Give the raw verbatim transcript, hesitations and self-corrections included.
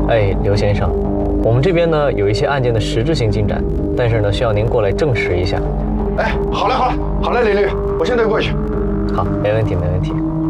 哎，刘先生，我们这边呢有一些案件的实质性进展，但是呢需要您过来证实一下。 哎，好嘞，好嘞，好嘞，李律，我现在过去。 好，没问题，没问题。